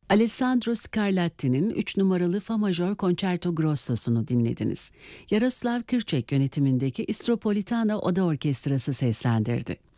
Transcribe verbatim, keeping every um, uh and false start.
Alessandro Scarlatti'nin üç numaralı Fa majör Concerto Grosso'sunu dinlediniz. Yaroslav Kırçek yönetimindeki Istropolitana Oda Orkestrası seslendirdi.